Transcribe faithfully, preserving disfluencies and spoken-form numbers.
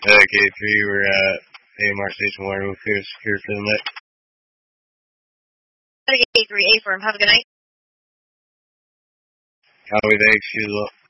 Uh, K three, we're at A M R Station Waterville, clear secure for the net. K three, A firm, have a good night. Copy, thanks, you as well.